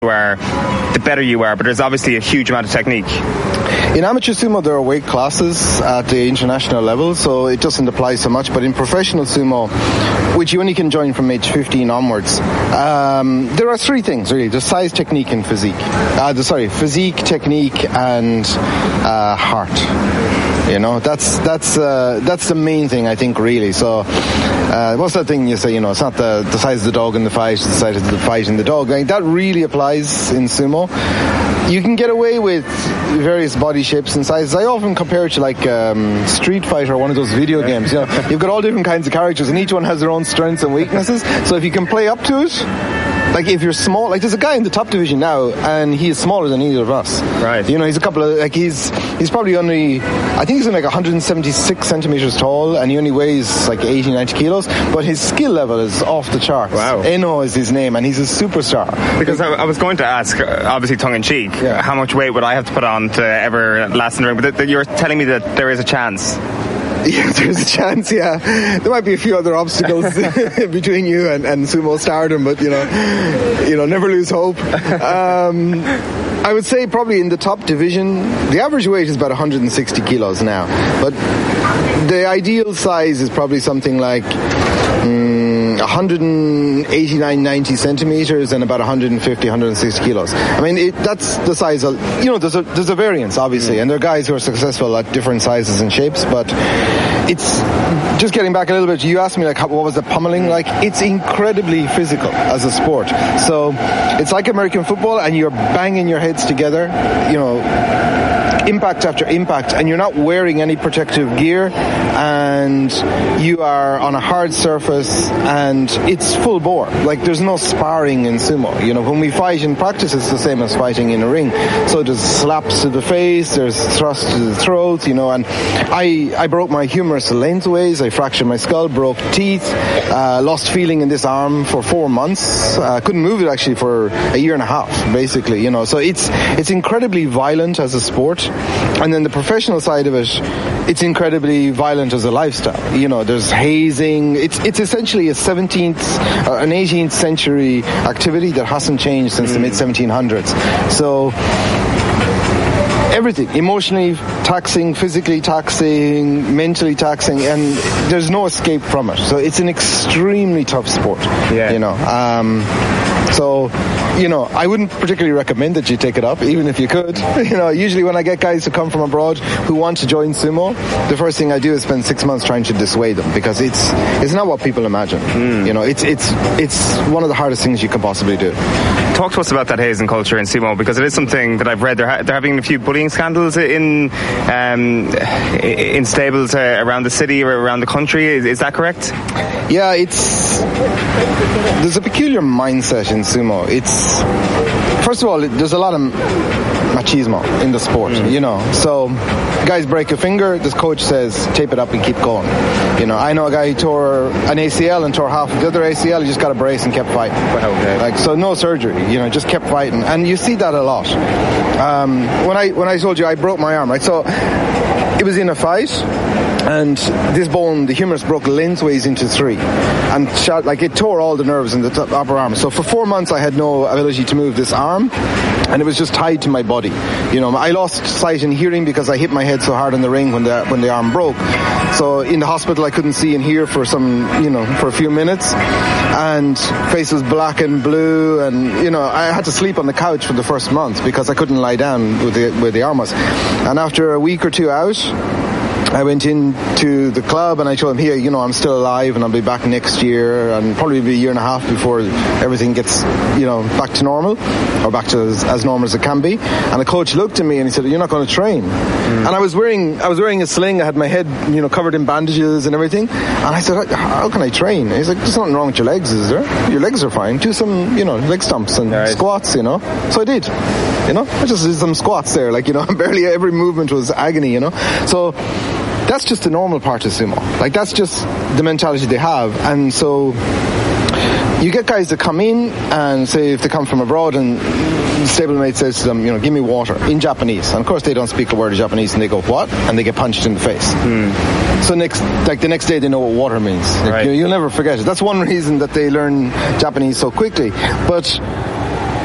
you are, the better you are, but there's obviously a huge amount of technique. In amateur sumo, there are weight classes at the international level, so it doesn't apply so much. But in professional sumo, which you only can join from age 15 onwards, there are three things, really. There's size, technique, and physique. Physique, technique, and heart. You know, that's the main thing, I think, really. So, what's that thing you say, you know, it's not the size of the dog in the fight, it's the size of the fight in the dog. I mean, that really applies in sumo. You can get away with various body shapes and sizes. I often compare it to like Street Fighter, one of those video games. You know, you've got all different kinds of characters, and each one has their own strengths and weaknesses. So if you can play up to it, like if you're small, like there's a guy in the top division now, and he is smaller than either of us. Right. You know, he's a couple of, like he's probably only, I think he's like 176 centimeters tall, and he only weighs like 80, 90 kilos, but his skill level is off the charts. Wow. Eno is his name, and he's a superstar. Because I was going to ask, obviously tongue-in-cheek, how much weight would I have to put on to ever last in the ring? But you're telling me that there is a chance. Yeah, there's a chance, yeah. There might be a few other obstacles between you and sumo stardom, but, you know, never lose hope. I would say probably in the top division, the average weight is about 160 kilos now. But the ideal size is probably something like 189, 90 centimeters and about 150, 160 kilos. I mean, that's the size of, you know, there's a variance, obviously, and there are guys who are successful at different sizes and shapes, but it's just getting back a little bit. You asked me, like, what was the pummeling like? It's incredibly physical as a sport. So it's like American football, and you're banging your heads together, you know, impact after impact, and you're not wearing any protective gear, and you are on a hard surface, and it's full bore. Like, there's no sparring in sumo. You know, when we fight in practice, it's the same as fighting in a ring. So there's slaps to the face, there's thrusts to the throat, you know, and I broke my humerus lengthways, I fractured my skull, broke teeth, lost feeling in this arm for 4 months. Couldn't move it actually for a year and a half, basically, you know. So it's incredibly violent as a sport. And then the professional side of it, it's incredibly violent as a lifestyle. You know, there's hazing. It's essentially a 17th or an 18th century activity that hasn't changed since the mid-1700s. So everything, emotionally taxing, physically taxing, mentally taxing, and there's no escape from it. So it's an extremely tough sport. Yeah. You know. So, you know, I wouldn't particularly recommend that you take it up, even if you could. You know, usually when I get guys who come from abroad who want to join sumo, the first thing I do is spend 6 months trying to dissuade them, because it's not what people imagine. You know, it's one of the hardest things you can possibly do. Talk to us about that hazing culture in sumo, because it is something that I've read. They're having a few bullying scandals in stables around the city or around the country. Is that correct? Yeah, there's a peculiar mindset in sumo. First of all, there's a lot of machismo in the sport, you know. So guys break a finger, this coach says tape it up and keep going. You know, I know a guy who tore an ACL and tore half of the other ACL. He just got a brace and kept fighting. Okay. Like, so no surgery, you know, just kept fighting. And you see that a lot. When I told you I broke my arm, right? So it was in a fight, and this bone, the humerus, broke lengthways into 3, and it tore all the nerves in the upper arm. So for 4 months I had no ability to move this arm, and it was just tied to my body. You know, I lost sight and hearing because I hit my head so hard in the ring when the arm broke. So in the hospital I couldn't see and hear for a few minutes, and face was black and blue, and, you know, I had to sleep on the couch for the first month because I couldn't lie down where the arm was. And after a week or two out, I went into the club and I told him, here, you know, I'm still alive and I'll be back next year, and probably be a year and a half before everything gets, you know, back to normal, or back to as normal as it can be. And the coach looked at me and he said, you're not going to train. And I was wearing a sling. I had my head, you know, covered in bandages and everything. And I said, how can I train? And he's like, there's nothing wrong with your legs, is there? Your legs are fine. Do some, you know, leg stumps and squats, you know. So I did. You know, I just did some squats there. Like, you know, barely every movement was agony, you know. So that's just the normal part of sumo. Like, that's just the mentality they have. And so you get guys that come in and say, if they come from abroad, and the stablemate says to them, you know, give me water in Japanese. And of course they don't speak a word of Japanese, and they go, what? And they get punched in the face. So the next day they know what water means. Right. You'll never forget it. That's one reason that they learn Japanese so quickly. But